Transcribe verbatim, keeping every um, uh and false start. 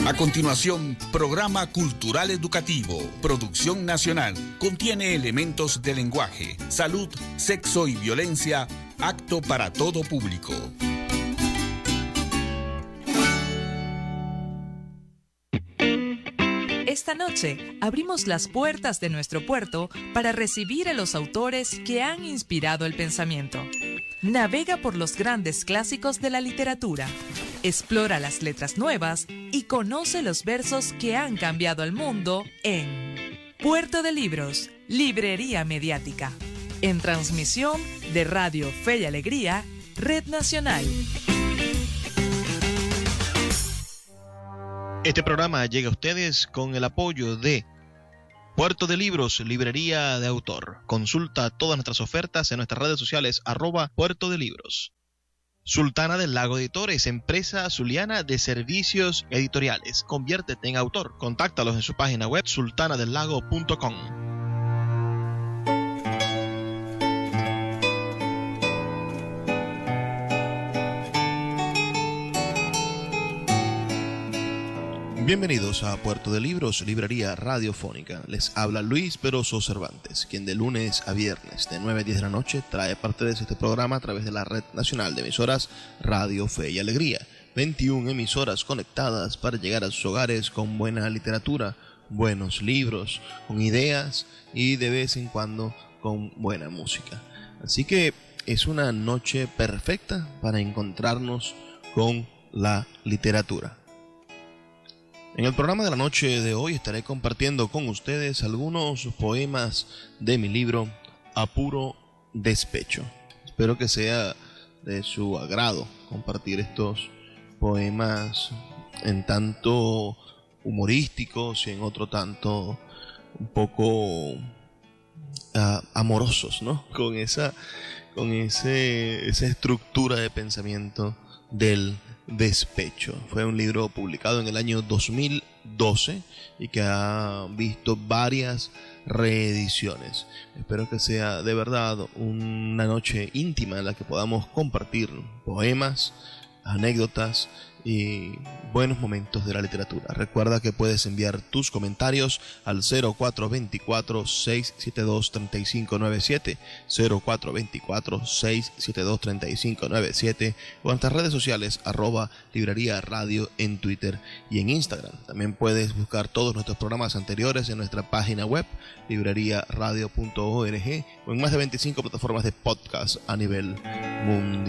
A continuación, programa cultural educativo, producción nacional, contiene elementos de lenguaje, salud, sexo y violencia, apto para todo público. Esta noche abrimos las puertas de nuestro puerto para recibir a los autores que han inspirado el pensamiento. Navega por los grandes clásicos de la literatura. Explora las letras nuevas y conoce los versos que han cambiado el mundo en Puerto de Libros, Librería Mediática. En transmisión de Radio Fe y Alegría, Red Nacional. Este programa llega a ustedes con el apoyo de Puerto de Libros, Librería de Autor. Consulta todas nuestras ofertas en nuestras redes sociales, arroba Puerto de Libros. Sultana del Lago Editores, empresa zuliana de servicios editoriales. Conviértete en autor. Contáctalos en su página web sultana del lago punto com. Bienvenidos a Puerto de Libros, Librería Radiofónica. Les habla Luis Peroso Cervantes, quien de lunes a viernes de nueve a diez de la noche trae parte de este programa a través de la Red Nacional de Emisoras Radio Fe y Alegría. veintiuna emisoras conectadas para llegar a sus hogares con buena literatura, buenos libros, con ideas y de vez en cuando con buena música. Así que es una noche perfecta para encontrarnos con la literatura. En el programa de la noche de hoy estaré compartiendo con ustedes algunos poemas de mi libro A Puro Despecho. Espero que sea de su agrado compartir estos poemas en tanto humorísticos y en otro tanto un poco uh, amorosos, ¿no? Con esa, con ese, esa estructura de pensamiento del despecho. Fue un libro publicado en el año dos mil doce y que ha visto varias reediciones. Espero que sea de verdad una noche íntima en la que podamos compartir poemas, anécdotas y buenos momentos de la literatura. Recuerda que puedes enviar tus comentarios al cero cuatro dos cuatro, seis siete dos, tres cinco nueve siete, cero cuatro dos cuatro, seis siete dos, tres cinco nueve siete o en nuestras redes sociales arroba Librería Radio en Twitter y en Instagram. También puedes buscar todos nuestros programas anteriores en nuestra página web libreriaradio radio punto org o en más de veinticinco plataformas de podcast a nivel mundial.